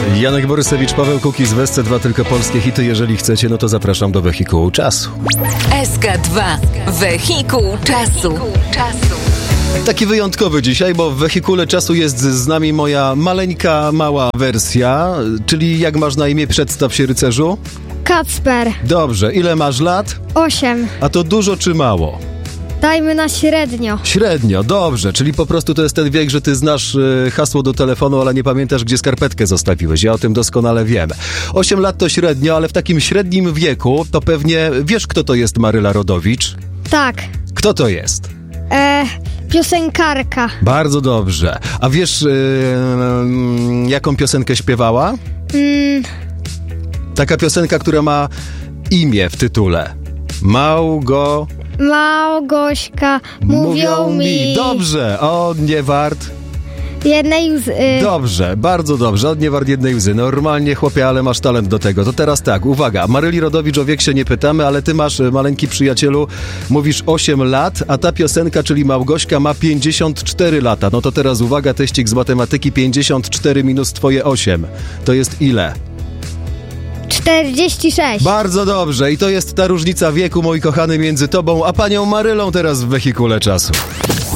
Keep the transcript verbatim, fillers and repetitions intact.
Janek Borysewicz, Paweł Kukiz w S C dwa, tylko polskie hity. Jeżeli chcecie, no to zapraszam do Wehikułu Czasu. S K dwa. Wehikuł Czasu. Taki wyjątkowy dzisiaj, bo w Wehikule Czasu jest z nami moja maleńka, mała wersja. Czyli jak masz na imię? Przedstaw się, rycerzu. Kacper. Dobrze. Ile masz lat? Osiem. A to dużo czy mało? Dajmy na średnio. Średnio, dobrze. Czyli po prostu to jest ten wiek, że ty znasz y, hasło do telefonu, ale nie pamiętasz, gdzie skarpetkę zostawiłeś. Ja o tym doskonale wiem. Osiem lat to średnio, ale w takim średnim wieku to pewnie wiesz, kto to jest Maryla Rodowicz? Tak. Kto to jest? E, piosenkarka. Bardzo dobrze. A wiesz, y, y, jaką piosenkę śpiewała? Mm, Taka piosenka, która ma imię w tytule. Małgo... Małgośka, mówią mi. Dobrze, on nie wart. Jednej łzy. Dobrze, bardzo dobrze, on nie wart jednej łzy. Normalnie, chłopie, ale masz talent do tego. To teraz tak, uwaga, Maryli Rodowicz o wiek się nie pytamy, ale ty masz, maleńki przyjacielu, mówisz osiem lat, a ta piosenka, czyli Małgośka, ma pięćdziesiąt cztery lata. No to teraz uwaga, teścik z matematyki, pięćdziesiąt cztery minus twoje osiem. To jest ile? czterdzieści sześć. Bardzo dobrze, i to jest ta różnica wieku, moi kochany, między tobą a panią Marylą teraz w Wehikule Czasu.